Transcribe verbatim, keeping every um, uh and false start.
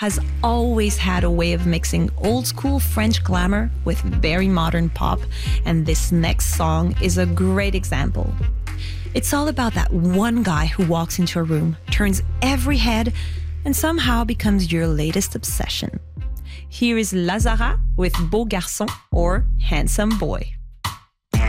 has always had a way of mixing old school French glamour with very modern pop, and this next song is a great example. It's all about that one guy who walks into a room, turns every head, and somehow becomes your latest obsession. Here is Lazara with Beau Garçon, or Handsome Boy.